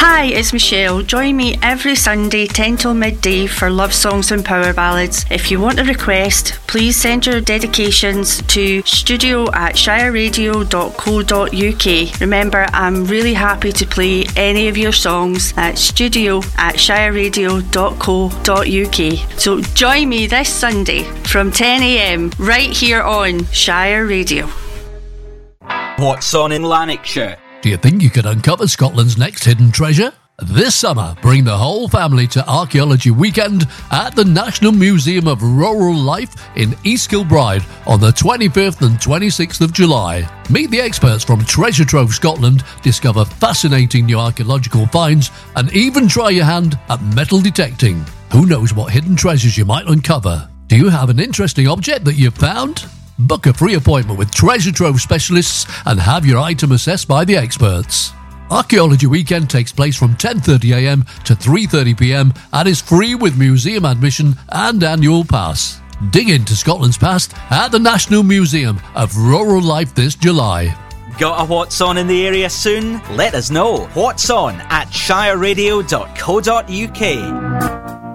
Hi, it's Michelle. Join me every Sunday 10 till midday for love songs and power ballads. If you want a request, please send your dedications to studio@shireradio.co.uk. Remember, I'm really happy to play any of your songs at studio@shireradio.co.uk. So join me this Sunday from 10 a.m. right here on Shire Radio. What's on in Lanarkshire? Do you think you could uncover Scotland's next hidden treasure? This summer, bring the whole family to Archaeology Weekend at the National Museum of Rural Life in East Kilbride on the 25th and 26th of July. Meet the experts from Treasure Trove Scotland, discover fascinating new archaeological finds, and even try your hand at metal detecting. Who knows what hidden treasures you might uncover? Do you have an interesting object that you've found? Book a free appointment with Treasure Trove specialists and have your item assessed by the experts. Archaeology Weekend takes place from 10:30am to 3:30pm and is free with museum admission and annual pass. Dig into Scotland's past at the National Museum of Rural Life this July. Got a What's On in the area soon? Let us know. What's On at shireradio.co.uk.